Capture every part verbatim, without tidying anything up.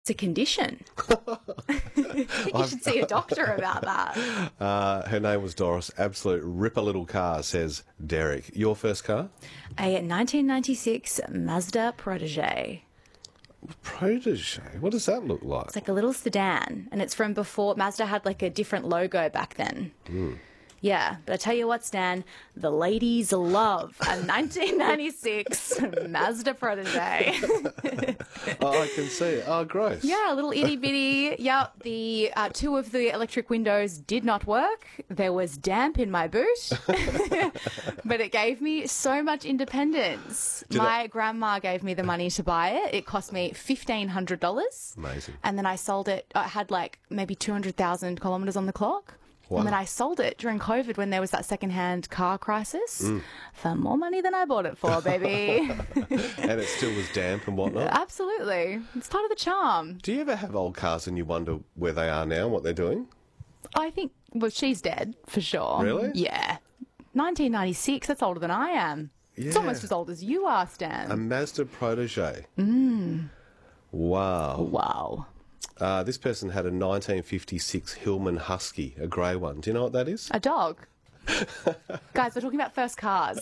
It's a condition. You should see a doctor about that. Uh, her name was Doris. Absolute ripper little car, says Derek. Your first car? A nineteen ninety-six Mazda Protege. Protege? What does that look like? It's like a little sedan, and it's from before. Mazda had like a different logo back then. Mm. Yeah, but I tell you what, Stan, the ladies love a nineteen ninety-six Mazda Protege. Oh, I can see it. Oh, gross. Yeah, a little itty bitty. Yep, the uh, two of the electric windows did not work. There was damp in my boot, but it gave me so much independence. Did my it- grandma gave me the money to buy it. It cost me fifteen hundred dollars. Amazing. And then I sold it. I had like maybe two hundred thousand kilometres on the clock. Wow. And then I sold it during COVID when there was that second-hand car crisis Mm. for more money than I bought it for, baby. And it still was damp and whatnot. Absolutely. It's part of the charm. Do you ever have old cars and you wonder where they are now and what they're doing? I think, well, she's dead for sure. Really? Yeah. nineteen ninety-six, that's older than I am. It's Yeah. almost as old as you are, Stan. A Mazda Protege. Mm. Wow. Wow. Uh, this person had a nineteen fifty-six Hillman Husky, a grey one. Do you know what that is? A dog. Guys, we're talking about first cars.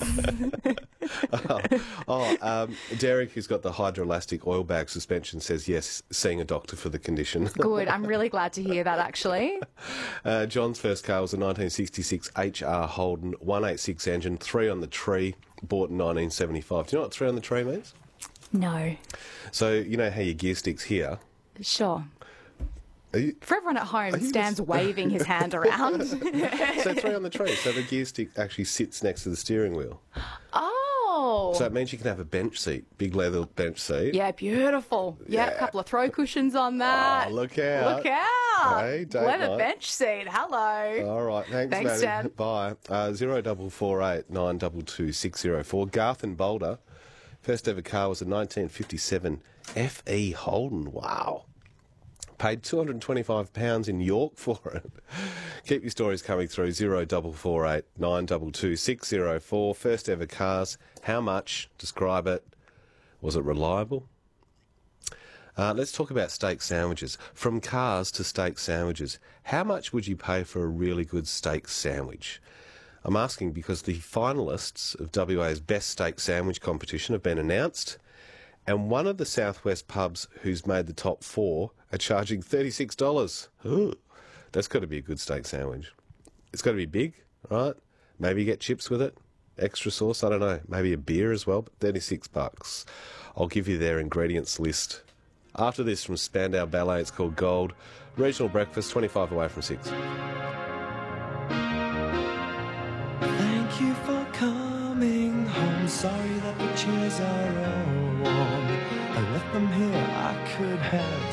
oh, oh um, Derek, who's got the hydroelastic oil bag suspension, says yes, seeing a doctor for the condition. Good. I'm really glad to hear that, actually. Uh, John's first car was a nineteen sixty-six H R Holden one eighty-six engine, three on the tree, bought in nineteen seventy-five. Do you know what three on the tree means? No. So, you know how your gear sticks here? Sure. Are you, For everyone at home, you Stan's just- waving his hand around. so three on the tree. So the gear stick actually sits next to the steering wheel. Oh. So it means you can have a bench seat, big leather bench seat. Yeah, beautiful. Yeah, a Yeah. couple of throw cushions on that. Oh, look out. Look out. Hey, don't Leather mind. bench seat. Hello. All right, thanks, Thanks, Maddie. Stan. Bye. Uh, zero double four eight nine double two six zero four. Garth and Boulder. First ever car was a nineteen fifty-seven F E Holden. Wow. Paid two hundred twenty-five pounds in York for it. Keep your stories coming through. Zero double four eight nine double two six zero four. First ever cars. How much? Describe it. Was it reliable? Uh, let's talk about steak sandwiches. From cars to steak sandwiches. How much would you pay for a really good steak sandwich? I'm asking because the finalists of W A's Best Steak Sandwich competition have been announced, and one of the Southwest pubs who's made the top four are charging thirty-six dollars. Ooh, that's got to be a good steak sandwich. It's got to be big, right? Maybe get chips with it, extra sauce, I don't know. Maybe a beer as well, but thirty-six bucks. I'll give you their ingredients list. After this, from Spandau Ballet, it's called Gold. Regional breakfast, twenty-five away from six. Thank you for coming home. Sorry that the chairs are all warm. I left them here, I could have